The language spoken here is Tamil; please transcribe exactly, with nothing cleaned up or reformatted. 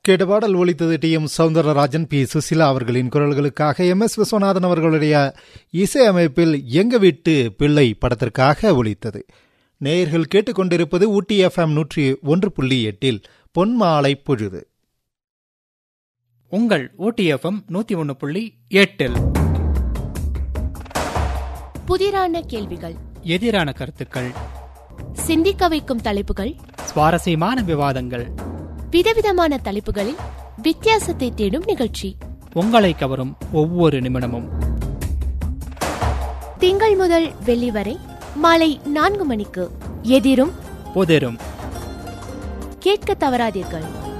கேட்ட பாடல் ஒலித்தது D M Soundararajan, B Susheela அவர்களின் குரல்களுக்காக. எம் எஸ் விஸ்வநாதன் அவர்களுடைய இசையமைப்பில் எங்க வீட்டு பிள்ளை படத்திற்காக ஒலித்தது. நேயர்கள் கேட்டுக்கொண்டிருப்பது ஊட்டி எஃப்எம் நூற்றி ஒன்று புள்ளி எட்டில் பொன்மாலை பொழுது. உங்கள் ஊட்டி எஃப்எம் நூத்தி ஒன்று புள்ளி எட்டில் புதிரான கேள்விகள், எதிரான கருத்துக்கள், சிந்திக்க வைக்கும் தலைப்புகள், சுவாரஸ்யமான விவாதங்கள், விதவிதமான தலைப்புகளில் வித்தியாசத்தை தேடும் நிகழ்ச்சி, உங்களை கவரும் ஒவ்வொரு நிமிடமும். திங்கள் முதல் வெள்ளி வரை மாலை நான்கு மணிக்கு எதிரும் புதிரும். கேட்க தவறாதீர்கள்.